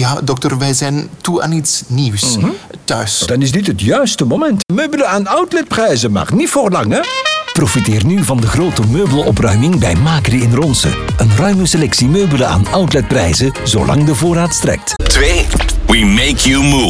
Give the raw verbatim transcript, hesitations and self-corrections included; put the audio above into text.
Ja, dokter, wij zijn toe aan iets nieuws. Mm-hmm. Thuis. Dan is dit het juiste moment. Meubelen aan outletprijzen, maar niet voor lang, hè? Profiteer nu van de grote meubelopruiming bij Macri in Ronsen. Een ruime selectie meubelen aan outletprijzen, zolang de voorraad strekt. twee. We make you move.